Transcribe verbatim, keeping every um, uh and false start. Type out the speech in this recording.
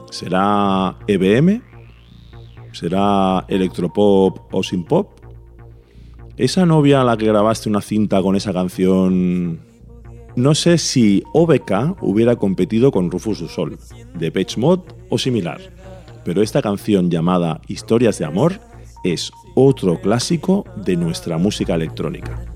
¿Será E B M? ¿Será electropop o synpop? ¿Esa novia a la que grabaste una cinta con esa canción? No sé si O B K hubiera competido con Rufus du Sol, Depeche Mode o similar, pero esta canción llamada Historias de Amor es otro clásico de nuestra música electrónica.